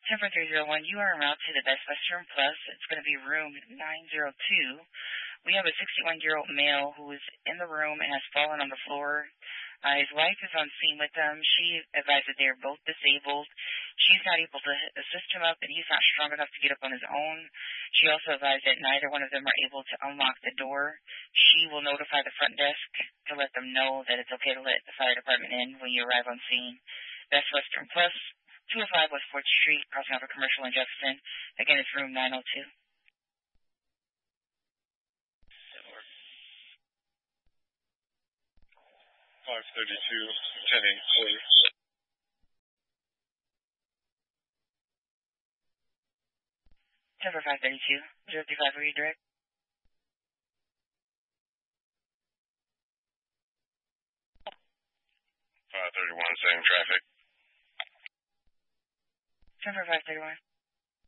Denver 301, you are en route to the Best Western Plus. It's going to be room 902. We have a 61-year-old male who is in the room and has fallen on the floor. His wife is on scene with them. She advised that they are both disabled. She's not able to assist him up, and he's not strong enough to get up on his own. She also advised that neither one of them are able to unlock the door. She will notify the front desk to let them know that it's okay to let the fire department in when you arrive on scene. Best Western Plus, 205 West 4th Street, crossing over Commercial in Jefferson. Again, it's room 902. 532, 10-8, please. Denver 532, 035 redirect. Same traffic. Denver 531.